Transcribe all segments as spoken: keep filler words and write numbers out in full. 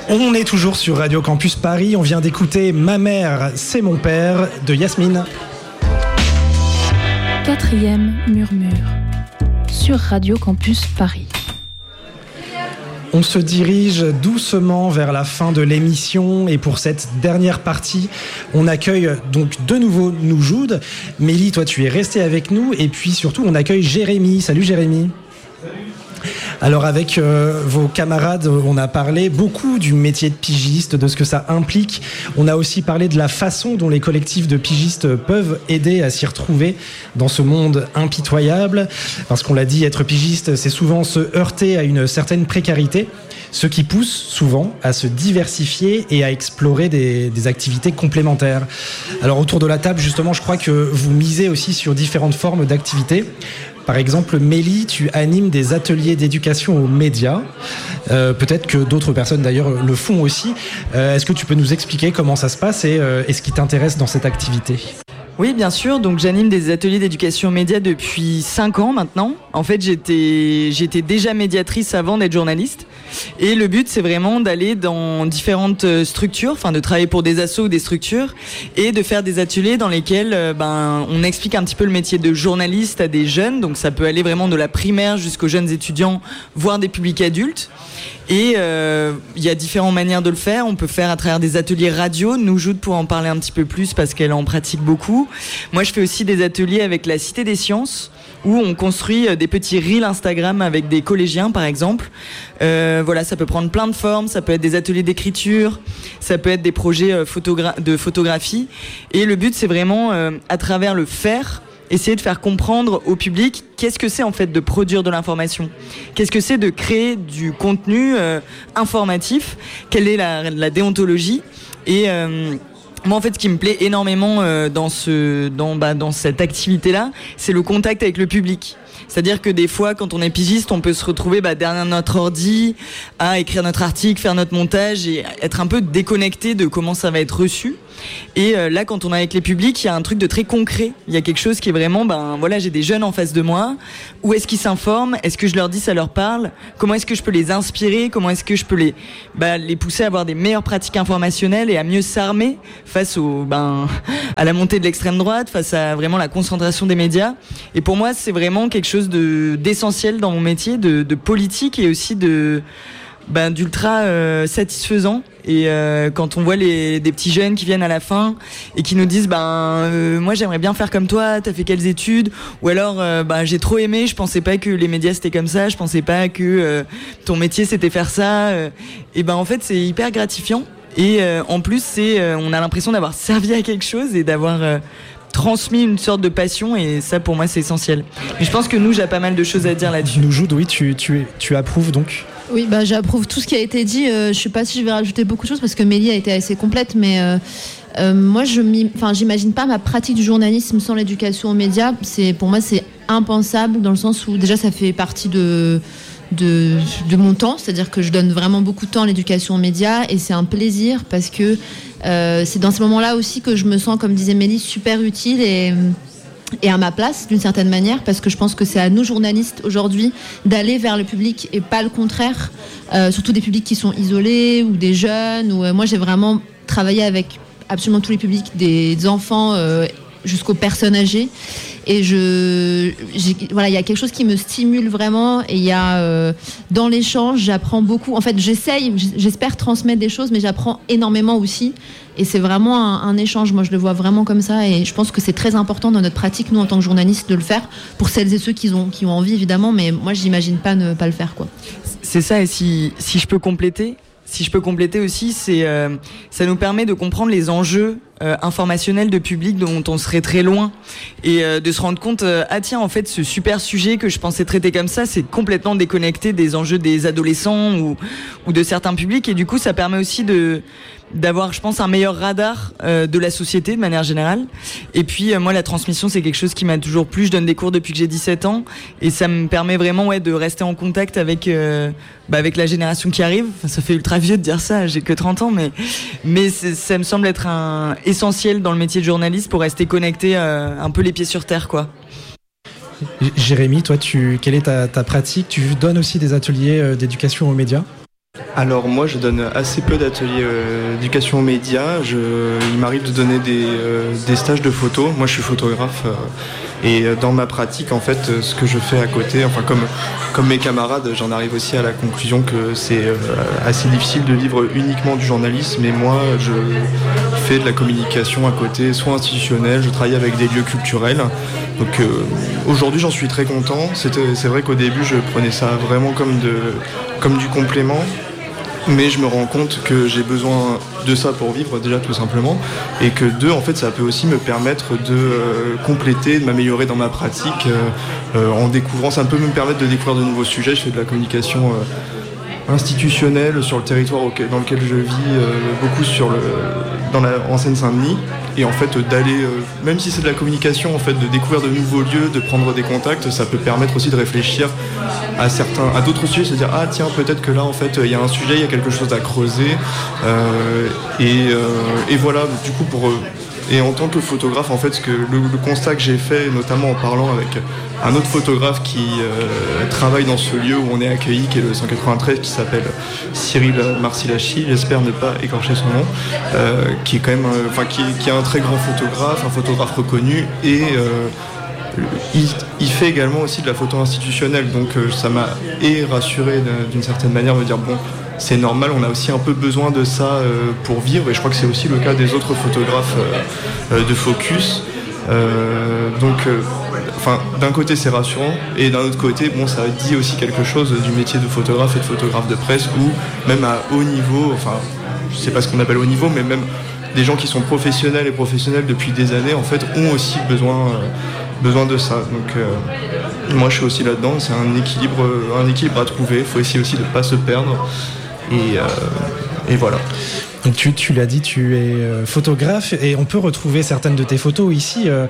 On est toujours sur Radio Campus Paris. On vient d'écouter Ma mère, c'est mon père de Yasmine. Quatrième murmure sur Radio Campus Paris. On se dirige doucement vers la fin de l'émission et pour cette dernière partie, on accueille donc de nouveau Noujoud. Mélie, toi tu es restée avec nous et puis surtout on accueille Jérémy. Salut Jérémy. Alors avec euh, vos camarades, on a parlé beaucoup du métier de pigiste, de ce que ça implique. On a aussi parlé de la façon dont les collectifs de pigistes peuvent aider à s'y retrouver dans ce monde impitoyable. Parce qu'on l'a dit, être pigiste, c'est souvent se heurter à une certaine précarité, ce qui pousse souvent à se diversifier et à explorer des, des activités complémentaires. Alors autour de la table, justement, je crois que vous misez aussi sur différentes formes d'activités. Par exemple, Mélie, tu animes des ateliers d'éducation aux médias. Euh, peut-être que d'autres personnes d'ailleurs le font aussi. Euh, est-ce que tu peux nous expliquer comment ça se passe et, euh, et ce qui t'intéresse dans cette activité ? Oui, bien sûr. Donc, j'anime des ateliers d'éducation aux médias depuis cinq ans maintenant. En fait, j'étais, j'étais déjà médiatrice avant d'être journaliste. Et le but, c'est vraiment d'aller dans différentes structures, enfin de travailler pour des assos ou des structures et de faire des ateliers dans lesquels ben, on explique un petit peu le métier de journaliste à des jeunes. Donc, ça peut aller vraiment de la primaire jusqu'aux jeunes étudiants, voire des publics adultes. Et il euh, y a différentes manières de le faire. On peut faire à travers des ateliers radio. Noujoud pour en parler un petit peu plus parce qu'elle en pratique beaucoup. Moi, je fais aussi des ateliers avec la Cité des Sciences où on construit des petits reels Instagram avec des collégiens, par exemple. Euh, voilà, ça peut prendre plein de formes. Ça peut être des ateliers d'écriture, ça peut être des projets photogra- de photographie. Et le but, c'est vraiment, euh, à travers le faire, essayer de faire comprendre au public qu'est-ce que c'est en fait de produire de l'information. Qu'est-ce que c'est de créer du contenu euh, informatif. Quelle est la, la déontologie. Et... Euh, Moi, en fait, ce qui me plaît énormément euh, dans ce, dans, bah, dans cette activité-là, c'est le contact avec le public. C'est-à-dire que des fois, quand on est pigiste, on peut se retrouver bah, derrière notre ordi, à écrire notre article, faire notre montage et être un peu déconnecté de comment ça va être reçu. Et euh, là, quand on est avec les publics, il y a un truc de très concret. Il y a quelque chose qui est vraiment, ben voilà, j'ai des jeunes en face de moi. Où est-ce qu'ils s'informent ? Est-ce que je leur dis ça leur parle ? Comment est-ce que je peux les inspirer ? Comment est-ce que je peux les, bah, les pousser à avoir des meilleures pratiques informationnelles et à mieux s'armer face au, ben, à la montée de l'extrême droite, face à vraiment la concentration des médias. Et pour moi, c'est vraiment quelque chose de, d'essentiel dans mon métier, de, de politique et aussi de... Ben, d'ultra euh, satisfaisant. Et euh, quand on voit les, des petits jeunes qui viennent à la fin et qui nous disent ben euh, moi j'aimerais bien faire comme toi, t'as fait quelles études, ou alors euh, ben j'ai trop aimé, je pensais pas que les médias c'était comme ça, je pensais pas que euh, ton métier c'était faire ça, euh, et ben en fait c'est hyper gratifiant. Et euh, en plus c'est euh, on a l'impression d'avoir servi à quelque chose et d'avoir euh, transmis une sorte de passion, et ça pour moi c'est essentiel. Et je pense que nous j'ai pas mal de choses à dire là-dessus. Noujoud, oui, tu, tu, tu approuves donc ? Oui, bah, j'approuve tout ce qui a été dit. Euh, je sais pas si je vais rajouter beaucoup de choses parce que Mélie a été assez complète, mais euh, euh, moi, je enfin, j'imagine pas ma pratique du journalisme sans l'éducation aux médias. C'est, pour moi, c'est impensable dans le sens où déjà ça fait partie de, de, de mon temps, c'est-à-dire que je donne vraiment beaucoup de temps à l'éducation aux médias et c'est un plaisir parce que euh, c'est dans ces moments-là aussi que je me sens, comme disait Mélie, super utile et... et à ma place d'une certaine manière, parce que je pense que c'est à nous journalistes aujourd'hui d'aller vers le public et pas le contraire, euh, surtout des publics qui sont isolés ou des jeunes, ou euh, moi j'ai vraiment travaillé avec absolument tous les publics, des enfants euh, jusqu'aux personnes âgées, et je j'ai, voilà, il y a quelque chose qui me stimule vraiment, et il y a euh, dans l'échange j'apprends beaucoup, en fait j'essaye j'espère transmettre des choses, mais j'apprends énormément aussi. Et c'est vraiment un, un échange, moi je le vois vraiment comme ça, et je pense que c'est très important dans notre pratique, nous en tant que journalistes, de le faire, pour celles et ceux qui ont, qui ont envie évidemment, mais moi j'imagine pas ne pas le faire, quoi. C'est ça, et si, si je peux compléter, si je peux compléter aussi, c'est, euh, ça nous permet de comprendre les enjeux euh, informationnels de public dont on serait très loin, et euh, de se rendre compte, euh, ah tiens, en fait ce super sujet que je pensais traiter comme ça, c'est complètement déconnecté des enjeux des adolescents ou, ou de certains publics, et du coup ça permet aussi de... d'avoir, je pense, un meilleur radar euh, de la société de manière générale. Et puis euh, moi la transmission c'est quelque chose qui m'a toujours plu. Je donne des cours depuis que j'ai dix-sept ans et ça me permet vraiment ouais de rester en contact avec euh, bah, avec la génération qui arrive. Enfin, ça fait ultra vieux de dire ça, j'ai que trente ans, mais mais ça me semble être un essentiel dans le métier de journaliste pour rester connecté euh, un peu les pieds sur terre, quoi. Jérémy, toi, tu, quelle est ta, ta pratique ? Tu donnes aussi des ateliers d'éducation aux médias ? Alors moi je donne assez peu d'ateliers euh, d'éducation aux médias. Je, il m'arrive de donner des, euh, des stages de photo. Moi je suis photographe euh, et dans ma pratique en fait ce que je fais à côté, enfin comme, comme mes camarades, j'en arrive aussi à la conclusion que c'est euh, assez difficile de vivre uniquement du journalisme. Et moi je fais de la communication à côté, soit institutionnelle, je travaille avec des lieux culturels. Donc euh, aujourd'hui j'en suis très content. C'était, c'est vrai qu'au début je prenais ça vraiment comme, de, comme du complément. Mais je me rends compte que j'ai besoin de ça pour vivre déjà tout simplement, et que deux, en fait ça peut aussi me permettre de euh, compléter, de m'améliorer dans ma pratique euh, euh, en découvrant, ça peut me permettre de découvrir de nouveaux sujets. Je fais de la communication euh, institutionnelle sur le territoire auquel, dans lequel je vis, euh, beaucoup sur le, dans la, en Seine-Saint-Denis, et en fait d'aller, euh, même si c'est de la communication, en fait de découvrir de nouveaux lieux, de prendre des contacts, ça peut permettre aussi de réfléchir à certains, à d'autres sujets, se dire ah tiens peut-être que là en fait il y a un sujet, il y a quelque chose à creuser, euh, et, euh, et voilà du coup pour et en tant que photographe en fait ce que le, le constat que j'ai fait, notamment en parlant avec un autre photographe qui euh, travaille dans ce lieu où on est accueilli, qui est le cent quatre-vingt-treize, qui s'appelle Cyril Marcilachi, j'espère ne pas écorcher son nom, euh, qui est quand même, enfin euh, qui, qui est un très grand photographe, un photographe reconnu, et euh, Il, il fait également aussi de la photo institutionnelle, donc euh, ça m'a et rassuré d'une certaine manière, me dire bon, c'est normal, on a aussi un peu besoin de ça euh, pour vivre, et je crois que c'est aussi le cas des autres photographes euh, euh, de Focus. Euh, donc, euh, enfin, d'un côté c'est rassurant, et d'un autre côté, bon, ça dit aussi quelque chose du métier de photographe et de photographe de presse, où même à haut niveau, enfin, je sais pas ce qu'on appelle haut niveau, mais même des gens qui sont professionnels et professionnels depuis des années, en fait, ont aussi besoin. Euh, besoin de ça, donc euh, moi je suis aussi là-dedans, c'est un équilibre, un équilibre à trouver, il faut essayer aussi de ne pas se perdre, et, euh, et voilà. Donc tu, tu l'as dit, tu es photographe, et on peut retrouver certaines de tes photos ici euh,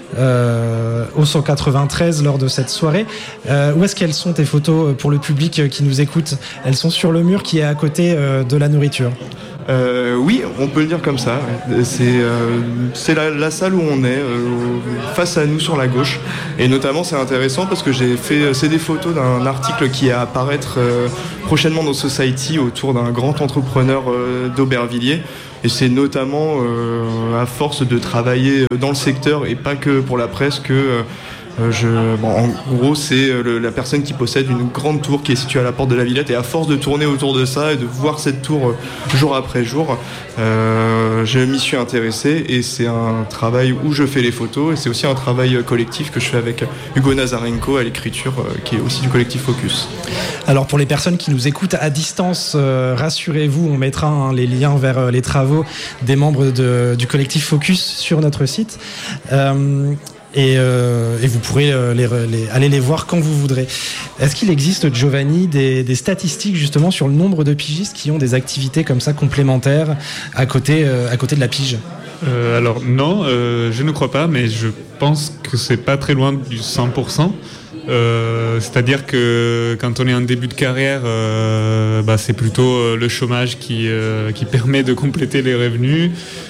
euh, au cent quatre-vingt-treize lors de cette soirée. Euh, où est-ce qu'elles sont tes photos pour le public qui nous écoute? Elles sont sur le mur qui est à côté euh, de la nourriture. Euh, oui, on peut le dire comme ça. C'est, euh, c'est la, la salle où on est, euh, face à nous sur la gauche. Et notamment, c'est intéressant parce que j'ai fait, c'est des photos d'un article qui va apparaître euh, prochainement dans Society autour d'un grand entrepreneur euh, d'Aubervilliers. Et c'est notamment euh, à force de travailler dans le secteur et pas que pour la presse que euh, Euh, je, bon, en gros, c'est le, la personne qui possède une grande tour qui est située à la porte de la Villette, et à force de tourner autour de ça et de voir cette tour euh, jour après jour, euh, je m'y suis intéressé, et c'est un travail où je fais les photos, et c'est aussi un travail collectif que je fais avec Hugo Nazarenko à l'écriture, euh, qui est aussi du collectif Focus. Alors pour les personnes qui nous écoutent à distance, euh, rassurez-vous, on mettra hein, les liens vers euh, les travaux des membres de, du collectif Focus sur notre site. Euh, Et, euh, et vous pourrez euh, les, les, aller les voir quand vous voudrez. Est-ce qu'il existe, Giovanni, des, des statistiques justement sur le nombre de pigistes qui ont des activités comme ça complémentaires à côté, euh, à côté de la pige? euh, Alors non, euh, je ne crois pas, mais je pense que c'est pas très loin du cent pour cent. Euh, c'est-à-dire que quand on est en début de carrière, euh, bah, c'est plutôt le chômage qui, euh, qui permet de compléter les revenus.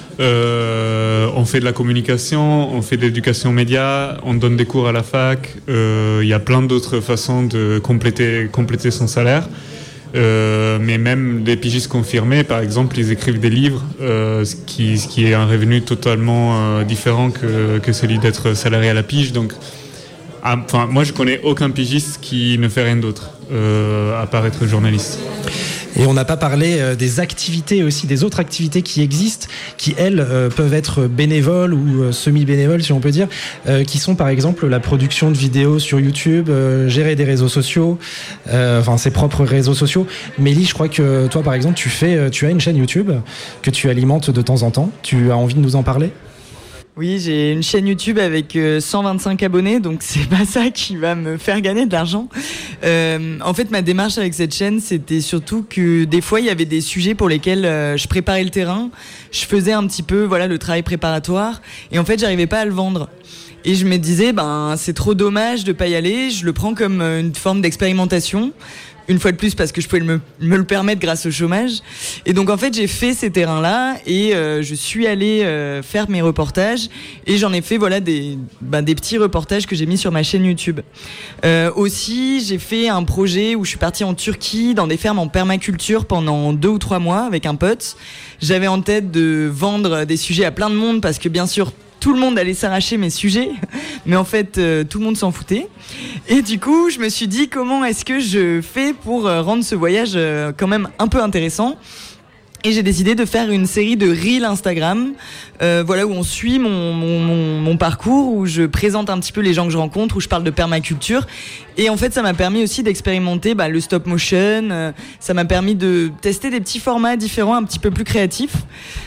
Euh, on fait de la communication, on fait de l'éducation média, on donne des cours à la fac. Il euh, y a plein d'autres façons de compléter, compléter son salaire. Euh, mais même les pigistes confirmés, par exemple, ils écrivent des livres, euh, ce, qui, ce qui est un revenu totalement euh, différent que, que celui d'être salarié à la pige. Donc, enfin, moi, je connais aucun pigiste qui ne fait rien d'autre, euh, à part être journaliste. Et on n'a pas parlé euh, des activités aussi, des autres activités qui existent, qui elles euh, peuvent être bénévoles ou euh, semi-bénévoles si on peut dire, euh, qui sont par exemple la production de vidéos sur YouTube, euh, gérer des réseaux sociaux, euh, enfin ses propres réseaux sociaux. Mélie, je crois que toi par exemple tu fais, tu as une chaîne YouTube que tu alimentes de temps en temps. Tu as envie de nous en parler ? Oui, j'ai une chaîne YouTube avec cent vingt-cinq abonnés, donc c'est pas ça qui va me faire gagner de l'argent. Euh, en fait, ma démarche avec cette chaîne, c'était surtout que des fois, il y avait des sujets pour lesquels euh, je préparais le terrain, je faisais un petit peu, voilà, le travail préparatoire, et en fait, j'arrivais pas à le vendre. Et je me disais, ben, c'est trop dommage de pas y aller, je le prends comme une forme d'expérimentation, une fois de plus parce que je pouvais me, me le permettre grâce au chômage. Et donc en fait j'ai fait ces terrains-là et euh, je suis allée euh, faire mes reportages et j'en ai fait voilà des, bah, des petits reportages que j'ai mis sur ma chaîne YouTube. Euh, aussi j'ai fait un projet où je suis partie en Turquie dans des fermes en permaculture pendant deux ou trois mois avec un pote. J'avais en tête de vendre des sujets à plein de monde parce que bien sûr tout le monde allait s'arracher mes sujets, mais en fait, euh, tout le monde s'en foutait. Et du coup, je me suis dit, comment est-ce que je fais pour euh, rendre ce voyage euh, quand même un peu intéressant ? Et j'ai décidé de faire une série de reels Instagram, euh, voilà, où on suit mon, mon, mon, mon parcours, où je présente un petit peu les gens que je rencontre, où je parle de permaculture. Et en fait, ça m'a permis aussi d'expérimenter bah, le stop motion. Euh, ça m'a permis de tester des petits formats différents, un petit peu plus créatifs,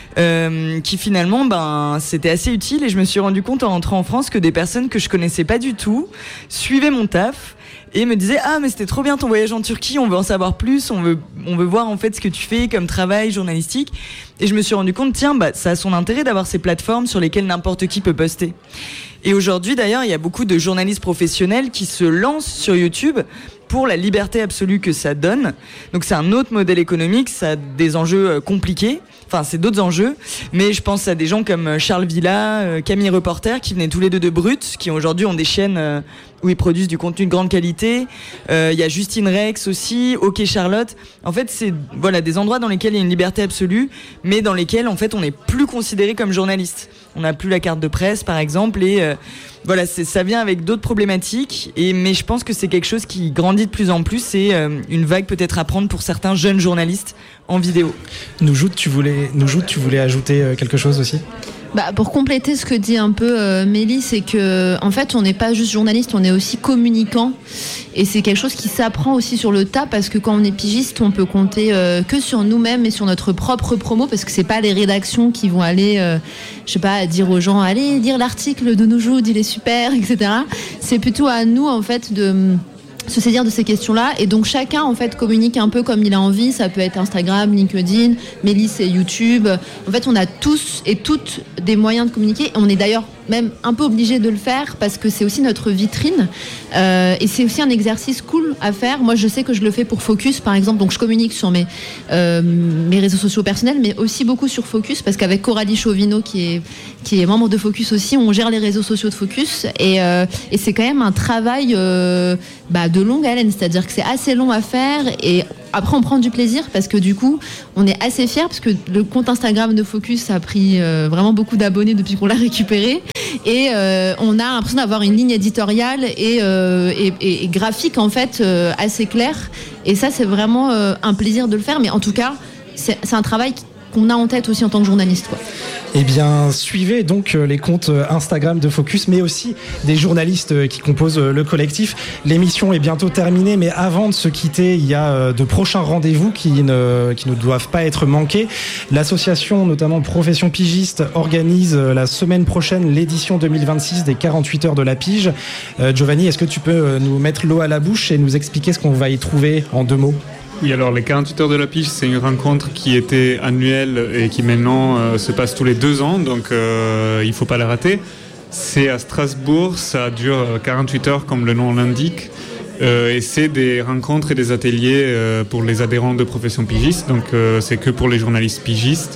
euh, qui finalement, ben, c'était assez utile. Et je me suis rendu compte en rentrant en France que des personnes que je connaissais pas du tout suivaient mon taf. Et me disait ah mais c'était trop bien ton voyage en Turquie, on veut en savoir plus, on veut on veut voir en fait ce que tu fais comme travail journalistique. Et je me suis rendu compte tiens bah ça a son intérêt d'avoir ces plateformes sur lesquelles n'importe qui peut poster. Et aujourd'hui d'ailleurs il y a beaucoup de journalistes professionnels qui se lancent sur YouTube pour la liberté absolue que ça donne. Donc c'est un autre modèle économique, ça a des enjeux compliqués. Enfin, c'est d'autres enjeux, mais je pense à des gens comme Charles Villa, Camille Reporter, qui venaient tous les deux de Brut, qui aujourd'hui ont des chaînes où ils produisent du contenu de grande qualité. Il euh, y a Justine Rex aussi, OK Charlotte. En fait, c'est voilà des endroits dans lesquels il y a une liberté absolue, mais dans lesquels en fait on n'est plus considéré comme journaliste. On n'a plus la carte de presse, par exemple, et euh, voilà, c'est, ça vient avec d'autres problématiques. Et mais je pense que c'est quelque chose qui grandit de plus en plus. C'est euh, une vague peut-être à prendre pour certains jeunes journalistes en vidéo. Noujoud, tu voulais, Noujoud, tu voulais ajouter quelque chose aussi ? Bah, pour compléter ce que dit un peu euh, Mélie, c'est que en fait on n'est pas juste journaliste, on est aussi communicant et c'est quelque chose qui s'apprend aussi sur le tas parce que quand on est pigiste on peut compter euh, que sur nous-mêmes et sur notre propre promo parce que c'est pas les rédactions qui vont aller euh, je sais pas dire aux gens allez lire l'article de Noujoud, il est super, etc. C'est plutôt à nous en fait de se saisir de ces questions-là et donc chacun en fait communique un peu comme il a envie. Ça peut être Instagram, LinkedIn, Mélie c'est YouTube. En fait on a tous et toutes des moyens de communiquer. On est d'ailleurs même un peu obligé de le faire parce que c'est aussi notre vitrine euh, et c'est aussi un exercice cool à faire. Moi je sais que je le fais pour Focus par exemple, donc je communique sur mes, euh, mes réseaux sociaux personnels mais aussi beaucoup sur Focus parce qu'avec Coralie Chauvino qui est, qui est membre de Focus aussi, on gère les réseaux sociaux de Focus et, euh, et c'est quand même un travail euh, bah, de longue haleine, c'est-à-dire que c'est assez long à faire et après on prend du plaisir parce que du coup on est assez fiers parce que le compte Instagram de Focus a pris euh, vraiment beaucoup d'abonnés depuis qu'on l'a récupéré et euh, on a l'impression d'avoir une ligne éditoriale et, euh, et, et, et graphique en fait euh, assez claire et ça c'est vraiment euh, un plaisir de le faire mais en tout cas c'est, c'est un travail qu'on a en tête aussi en tant que journaliste quoi. Eh bien, suivez donc les comptes Instagram de Focus, mais aussi des journalistes qui composent le collectif. L'émission est bientôt terminée, mais avant de se quitter, il y a de prochains rendez-vous qui ne, qui ne doivent pas être manqués. L'association, notamment Profession Pigiste, organise la semaine prochaine l'édition deux mille vingt-six des quarante-huit heures de la pige. Euh, Giovanni, est-ce que tu peux nous mettre l'eau à la bouche et nous expliquer ce qu'on va y trouver en deux mots ? Oui, alors les quarante-huit heures de la pige, c'est une rencontre qui était annuelle et qui maintenant euh, se passe tous les deux ans, donc euh, il ne faut pas la rater. C'est à Strasbourg, ça dure quarante-huit heures comme le nom l'indique, euh, et c'est des rencontres et des ateliers euh, pour les adhérents de Profession Pigiste, donc euh, c'est que pour les journalistes pigistes.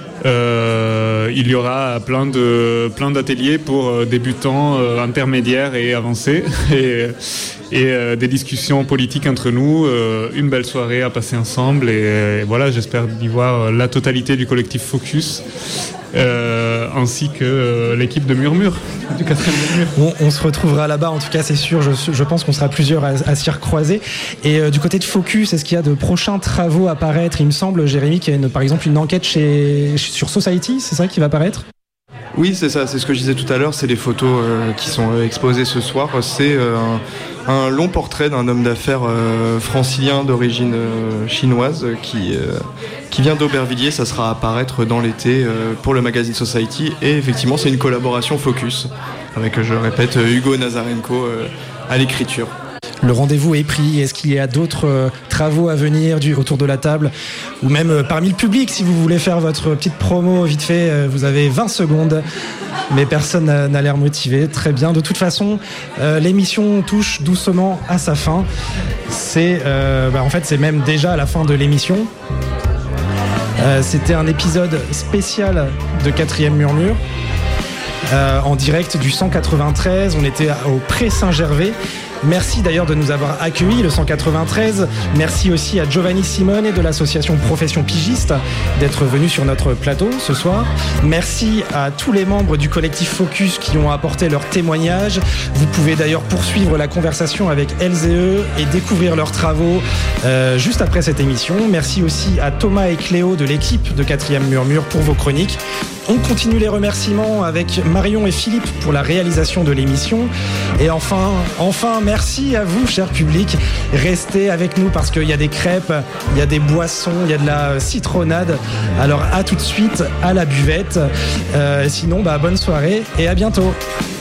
Euh, il y aura plein de plein d'ateliers pour euh, débutants, euh, intermédiaires et avancés et, et euh, des discussions politiques entre nous, euh, une belle soirée à passer ensemble et, et voilà, j'espère y voir la totalité du collectif Focus euh, ainsi que euh, l'équipe de Murmure du quatrième Murmure. On, on se retrouvera là-bas, en tout cas c'est sûr, je, je pense qu'on sera plusieurs à, à s'y recroiser. Et euh, du côté de Focus, est-ce qu'il y a de prochains travaux à paraître ? Il me semble, Jérémy, qu'il y a une, par exemple une enquête chez, sur Society, c'est ça qui va paraître ? Oui, c'est ça, c'est ce que je disais tout à l'heure, c'est les photos euh, qui sont euh, exposées ce soir. C'est euh, un, un long portrait d'un homme d'affaires euh, francilien d'origine euh, chinoise qui, euh, qui vient d'Aubervilliers. Ça sera à apparaître dans l'été euh, pour le magazine Society. Et effectivement, c'est une collaboration Focus avec, je le répète, Hugo Nazarenko euh, à l'écriture. Le rendez-vous est pris. Est-ce qu'il y a d'autres euh, travaux à venir du, autour de la table ou même euh, parmi le public si vous voulez faire votre petite promo vite fait, euh, vous avez vingt secondes. Mais personne n'a, n'a l'air motivé. Très bien. De toute façon, euh, l'émission touche doucement à sa fin. C'est, euh, bah, en fait, c'est même déjà à la fin de l'émission. Euh, c'était un épisode spécial de Quatrième Murmure. Euh, en direct du cent quatre-vingt-treize. On était au Pré Saint-Gervais. Merci d'ailleurs de nous avoir accueillis, le cent quatre-vingt-treize. Merci aussi à Giovanni Simone de l'association Profession Pigiste d'être venu sur notre plateau ce soir. Merci à tous les membres du collectif Focus qui ont apporté leur témoignage. Vous pouvez d'ailleurs poursuivre la conversation avec elles et eux et découvrir leurs travaux euh, juste après cette émission. Merci aussi à Thomas et Cléo de l'équipe de Quatrième Murmure pour vos chroniques. On continue les remerciements avec Marion et Philippe pour la réalisation de l'émission. Et enfin, enfin, merci à vous, cher public. Restez avec nous parce qu'il y a des crêpes, il y a des boissons, il y a de la citronnade. Alors à tout de suite à la buvette. Euh, sinon, bah, bonne soirée et à bientôt.